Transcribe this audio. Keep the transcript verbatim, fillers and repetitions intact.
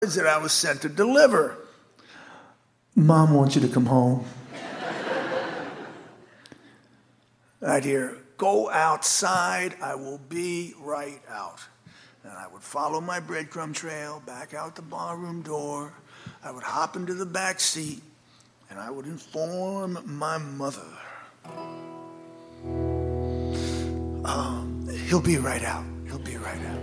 that I was sent to deliver. Mom wants you to come home. I'd hear, go outside, I will be right out. And I would follow my breadcrumb trail back out the barroom door. I would hop into the back seat, and I would inform my mother. Um, he'll be right out. He'll be right out.